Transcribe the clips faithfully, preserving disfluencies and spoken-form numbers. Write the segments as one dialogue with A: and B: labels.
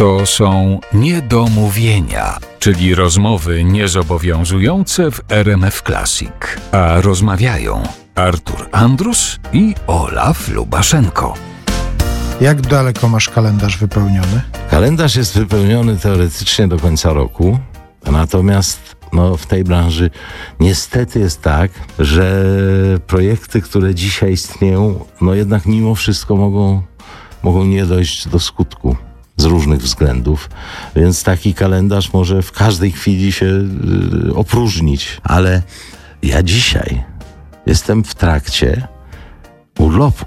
A: To są niedomówienia, czyli rozmowy niezobowiązujące w R M F Classic. A rozmawiają Artur Andrus i Olaf Lubaszenko.
B: Jak daleko masz kalendarz wypełniony?
C: Kalendarz jest wypełniony teoretycznie do końca roku, natomiast no, w tej branży niestety jest tak, że projekty, które dzisiaj istnieją, no jednak mimo wszystko mogą, mogą nie dojść do skutku z różnych względów, więc taki kalendarz może w każdej chwili się y, opróżnić. Ale ja dzisiaj jestem w trakcie urlopu.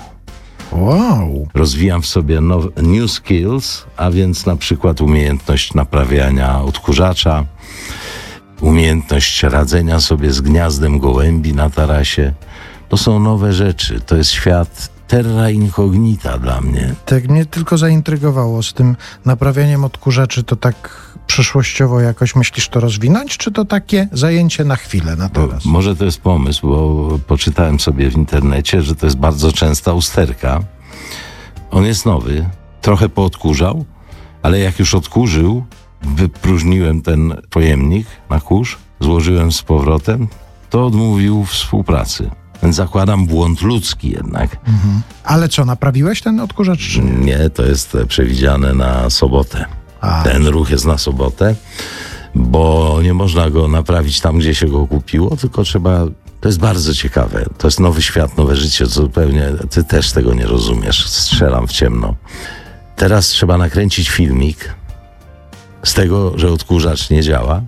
B: Wow!
C: Rozwijam w sobie now, new skills, a więc na przykład umiejętność naprawiania odkurzacza, umiejętność radzenia sobie z gniazdem gołębi na tarasie. To są nowe rzeczy, to jest świat terra incognita dla mnie.
B: Tak mnie tylko zaintrygowało z tym naprawianiem odkurzaczy, to tak przyszłościowo jakoś myślisz to rozwinąć, czy to takie zajęcie na chwilę, na teraz?
C: Bo, może to jest pomysł, bo poczytałem sobie w internecie, że to jest bardzo częsta usterka. On jest nowy, trochę poodkurzał, ale jak już odkurzył, wypróżniłem ten pojemnik na kurz, złożyłem z powrotem, to odmówił współpracy. Więc zakładam błąd ludzki jednak.
B: Mhm. Ale co, naprawiłeś ten odkurzacz, czy nie?
C: Nie, to jest przewidziane na sobotę.
B: A.
C: Ten ruch jest na sobotę, bo nie można go naprawić tam, gdzie się go kupiło, tylko trzeba... To jest bardzo ciekawe. To jest nowy świat, nowe życie. Zupełnie ty też tego nie rozumiesz. Strzelam w ciemno. Teraz trzeba nakręcić filmik z tego, że odkurzacz nie działa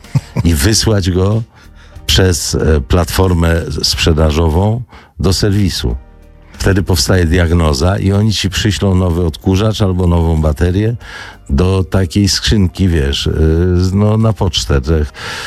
C: i wysłać go przez platformę sprzedażową do serwisu. Wtedy powstaje diagnoza i oni ci przyślą nowy odkurzacz albo nową baterię do takiej skrzynki, wiesz, no na pocztę. Te,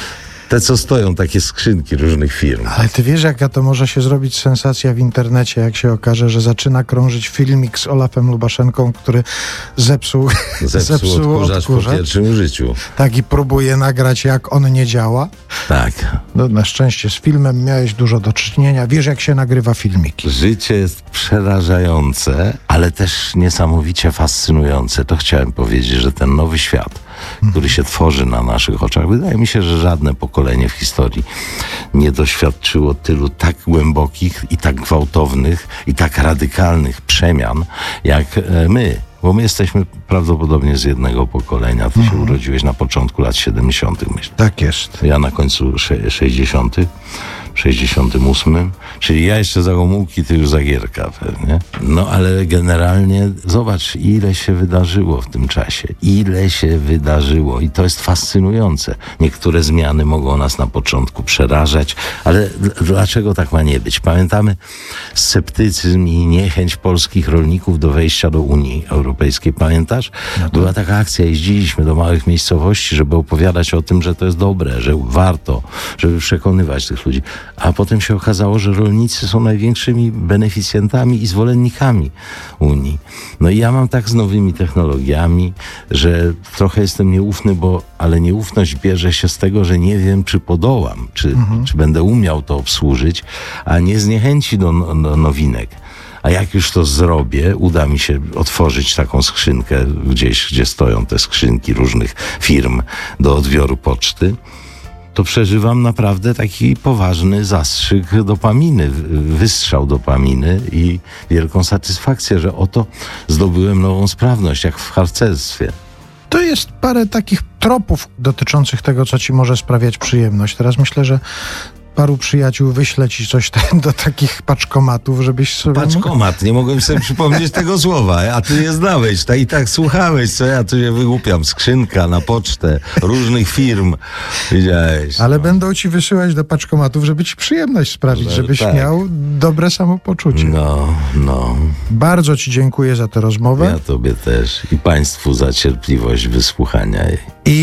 C: te co stoją, takie skrzynki różnych firm.
B: Ale ty wiesz, jaka to może się zrobić sensacja w internecie, jak się okaże, że zaczyna krążyć filmik z Olafem Lubaszenką, który zepsuł,
C: Zepsuł,
B: zepsuł
C: odkurzacz,
B: odkurzacz
C: po pierwszym użyciu.
B: Tak, i próbuje nagrać, jak on nie działa.
C: Tak.
B: No, na szczęście z filmem miałeś dużo do czynienia. Wiesz, jak się nagrywa filmiki.
C: Życie jest przerażające, ale też niesamowicie fascynujące. To chciałem powiedzieć, że ten nowy świat, który się tworzy na naszych oczach, wydaje mi się, że żadne pokolenie w historii nie doświadczyło tylu tak głębokich i tak gwałtownych i tak radykalnych przemian, jak my. Bo my jesteśmy prawdopodobnie z jednego pokolenia. Ty
B: Mhm.
C: się urodziłeś na początku lat siedemdziesiątych, myślę.
B: Tak jest.
C: Ja na końcu sześćdziesiątych, sześćdziesiątym ósmym, czyli ja jeszcze za Gomułki, ty już za Gierka pewnie. No ale generalnie zobacz, ile się wydarzyło w tym czasie. Ile się wydarzyło i to jest fascynujące. Niektóre zmiany mogą nas na początku przerażać, ale d- dlaczego tak ma nie być? Pamiętamy sceptycyzm i niechęć polskich rolników do wejścia do Unii Europejskiej. Pamiętasz? Była taka akcja, jeździliśmy do małych miejscowości, żeby opowiadać o tym, że to jest dobre, że warto, żeby przekonywać tych ludzi. A potem się okazało, że rolnicy są największymi beneficjentami i zwolennikami Unii. No i ja mam tak z nowymi technologiami, że trochę jestem nieufny, bo, ale nieufność bierze się z tego, że nie wiem, czy podołam, czy, mhm. czy będę umiał to obsłużyć, a nie z niechęci do, do nowinek. A jak już to zrobię, uda mi się otworzyć taką skrzynkę gdzieś, gdzie stoją te skrzynki różnych firm do odbioru poczty, to przeżywam naprawdę taki poważny zastrzyk dopaminy, wystrzał dopaminy i wielką satysfakcję, że oto zdobyłem nową sprawność, jak w harcerstwie.
B: To jest parę takich tropów dotyczących tego, co ci może sprawiać przyjemność. Teraz myślę, że paru przyjaciół wyśle ci coś te, do takich paczkomatów, żebyś sobie...
C: Paczkomat, nie mogłem sobie przypomnieć tego słowa, a ty je znałeś, ta i tak słuchałeś, co ja tu się wygłupiam. Skrzynka na pocztę różnych firm, widziałeś.
B: Ale no. będą ci wysyłać do paczkomatów, żeby ci przyjemność sprawić,
C: No,
B: żebyś
C: tak.
B: miał dobre samopoczucie.
C: No, no.
B: Bardzo ci dziękuję za tę rozmowę.
C: Ja tobie też i państwu za cierpliwość wysłuchania jej.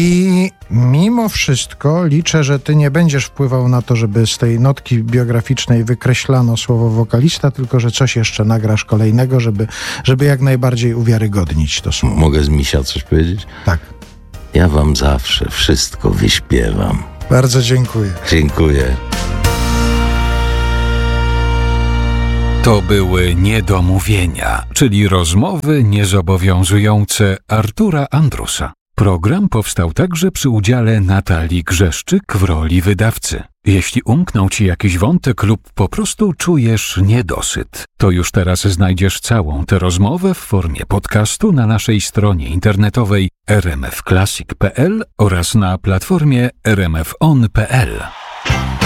B: I mimo wszystko liczę, że ty nie będziesz wpływał na to, żeby z tej notki biograficznej wykreślano słowo wokalista, tylko że coś jeszcze nagrasz kolejnego, żeby, żeby jak najbardziej uwiarygodnić to słowo.
C: Mogę z misia coś powiedzieć?
B: Tak.
C: Ja wam zawsze wszystko wyśpiewam.
B: Bardzo dziękuję.
C: Dziękuję.
A: To były niedomówienia, czyli rozmowy niezobowiązujące Artura Andrusa. Program powstał także przy udziale Natalii Grzeszczyk w roli wydawcy. Jeśli umknął ci jakiś wątek lub po prostu czujesz niedosyt, to już teraz znajdziesz całą tę rozmowę w formie podcastu na naszej stronie internetowej r m f classic kropka p l oraz na platformie r m f on kropka p l.